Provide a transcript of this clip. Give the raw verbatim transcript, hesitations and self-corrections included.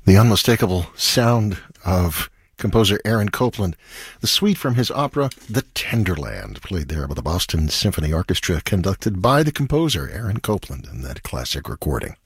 The unmistakable sound of composer Aaron Copland. The suite from his opera, The Tenderland, played there by the Boston Symphony Orchestra, conducted by the composer Aaron Copland in that classic recording.